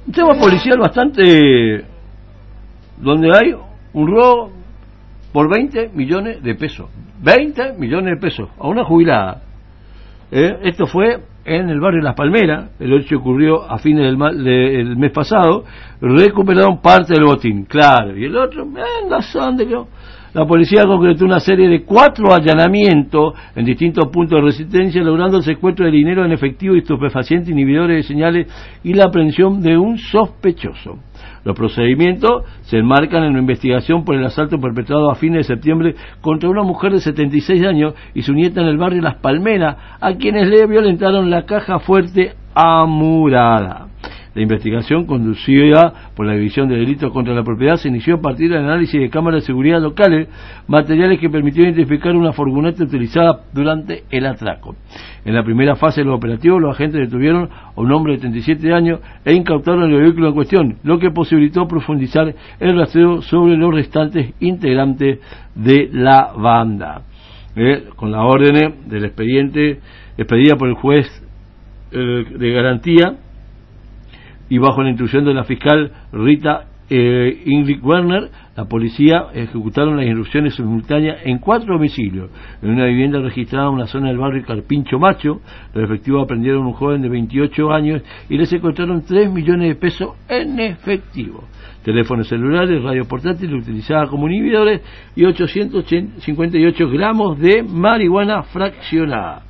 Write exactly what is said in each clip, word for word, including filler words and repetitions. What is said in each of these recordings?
Un tema policial bastante, donde hay un robo por veinte millones de pesos. veinte millones de pesos a una jubilada. Eh, esto fue en el barrio Las Palmeras. El hecho ocurrió a fines del, ma del mes pasado. Recuperaron parte del botín, claro. Y el otro, eh, la sonde, la policía concretó una serie de cuatro allanamientos en distintos puntos de resistencia, logrando el secuestro de dinero en efectivo y estupefacientes, inhibidores de señales y la aprehensión de un sospechoso. Los procedimientos se enmarcan en una investigación por el asalto perpetrado a fines de septiembre contra una mujer de setenta y seis años y su nieta en el barrio Las Palmeras, a quienes le violentaron la caja fuerte amurada. La investigación, conducida por la División de Delitos contra la Propiedad, se inició a partir del análisis de cámaras de seguridad locales, materiales que permitieron identificar una furgoneta utilizada durante el atraco. En la primera fase de los operativos, los agentes detuvieron a un hombre de treinta y siete años e incautaron el vehículo en cuestión, lo que posibilitó profundizar el rastreo sobre los restantes integrantes de la banda. Eh, con las órdenes del expediente expedida por el juez eh, de garantía y bajo la instrucción de la fiscal Rita eh, Ingrid Werner, la policía ejecutaron las instrucciones simultáneas en cuatro domicilios. En una vivienda registrada en una zona del barrio Carpincho Macho, los efectivos aprendieron a un joven de veintiocho años y le secuestraron tres millones de pesos en efectivo, teléfonos celulares, radios portátiles utilizadas como inhibidores y ochocientos cincuenta y ocho gramos de marihuana fraccionada.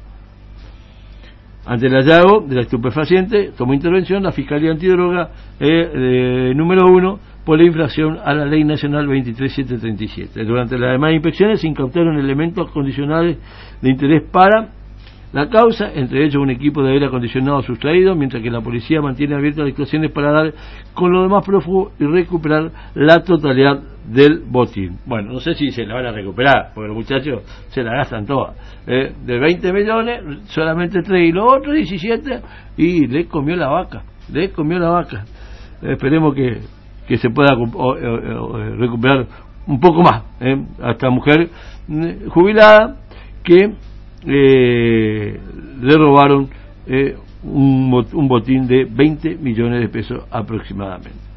Ante el hallazgo de la estupefaciente, tomó intervención la Fiscalía Antidroga eh, eh, número uno por la infracción a la Ley Nacional veintitrés mil setecientos treinta y siete. Durante las demás inspecciones se incautaron elementos condicionales de interés para la causa, entre ellos un equipo de aire acondicionado sustraído, mientras que la policía mantiene abiertas las actuaciones para dar con los demás prófugos y recuperar la totalidad del botín. Bueno, no sé si se la van a recuperar, porque los muchachos se la gastan todas. Eh, de veinte millones, solamente tres, y los otros diecisiete, y le comió la vaca, le comió la vaca. Eh, esperemos que, que se pueda o, o, o, recuperar un poco más eh, a esta mujer eh, jubilada que Eh, le robaron eh, un, un botín de veinte millones de pesos aproximadamente.